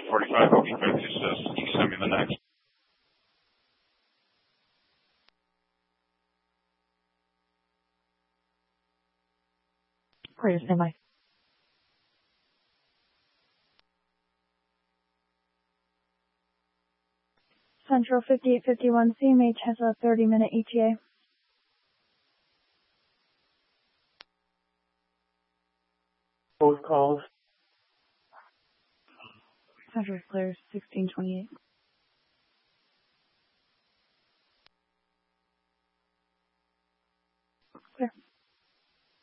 45 will be good. Just you can send me the next. Operator, stand by. Central 5851 CMH has a 30-minute ETA. Both calls. Central clear 1628.